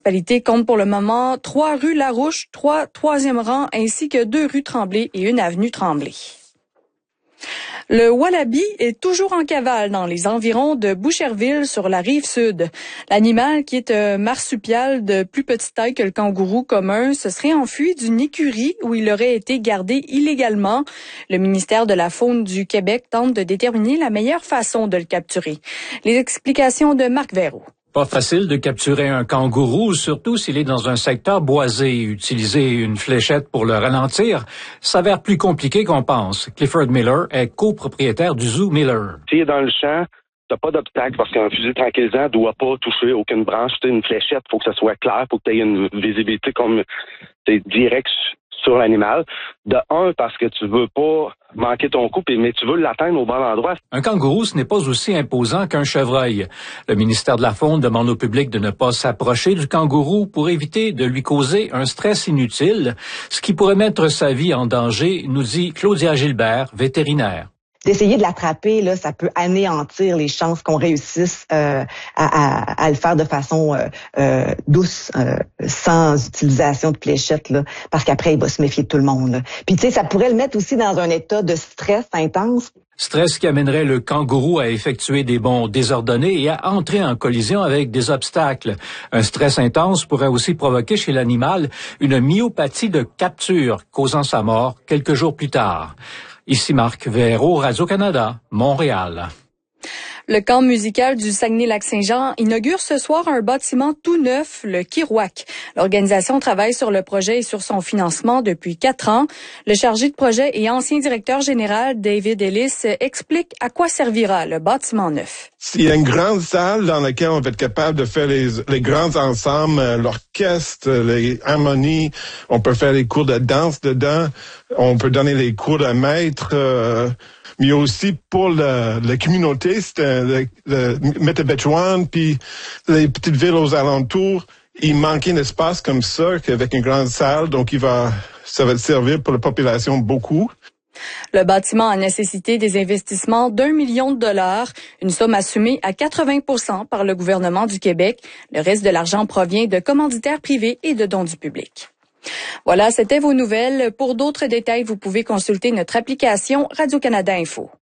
La municipalité compte pour le moment 3 rues Larouche, 3 troisième rang, ainsi que 2 rues Tremblay et une avenue Tremblay. Le wallaby est toujours en cavale dans les environs de Boucherville sur la rive sud. L'animal, qui est un marsupial de plus petite taille que le kangourou commun, se serait enfui d'une écurie où il aurait été gardé illégalement. Le ministère de la Faune du Québec tente de déterminer la meilleure façon de le capturer. Les explications de Marc Verreau. Pas facile de capturer un kangourou, surtout s'il est dans un secteur boisé. Utiliser une fléchette pour le ralentir s'avère plus compliqué qu'on pense. Clifford Miller est copropriétaire du Zoo Miller. S'il est dans le champ, t'as pas d'obstacle parce qu'un fusil tranquillisant doit pas toucher aucune branche. T'as une fléchette, faut que ça soit clair, faut que tu aies une visibilité comme t'es direct sur l'animal. De un, parce que tu veux pas manquer ton coup, mais tu veux l'atteindre au bon endroit. Un kangourou, ce n'est pas aussi imposant qu'un chevreuil. Le ministère de la Faune demande au public de ne pas s'approcher du kangourou pour éviter de lui causer un stress inutile, ce qui pourrait mettre sa vie en danger, nous dit Claudia Gilbert, vétérinaire. D'essayer de l'attraper, là, ça peut anéantir les chances qu'on réussisse à le faire de façon douce, sans utilisation de fléchettes, là, parce qu'après, il va se méfier de tout le monde. Là. Puis tu sais, ça pourrait le mettre aussi dans un état de stress intense. Stress qui amènerait le kangourou à effectuer des bonds désordonnés et à entrer en collision avec des obstacles. Un stress intense pourrait aussi provoquer chez l'animal une myopathie de capture, causant sa mort quelques jours plus tard. Ici Marc Verreau, Radio-Canada, Montréal. Le camp musical du Saguenay-Lac-Saint-Jean inaugure ce soir un bâtiment tout neuf, le Kirouac. L'organisation travaille sur le projet et sur son financement depuis 4 ans. Le chargé de projet et ancien directeur général, David Ellis, explique à quoi servira le bâtiment neuf. Il y a une grande salle dans laquelle on va être capable de faire les grands ensembles, l'orchestre, les harmonies. On peut faire les cours de danse dedans. On peut donner les cours de maître. Mais aussi pour la communauté, c'est le Métabetchouan, puis les petites villes aux alentours. Il manquait d'espace comme ça, avec une grande salle, donc ça va servir pour la population beaucoup. Le bâtiment a nécessité des investissements d'1 million de dollars, une somme assumée à 80% par le gouvernement du Québec. Le reste de l'argent provient de commanditaires privés et de dons du public. Voilà, c'était vos nouvelles. Pour d'autres détails, vous pouvez consulter notre application Radio-Canada Info.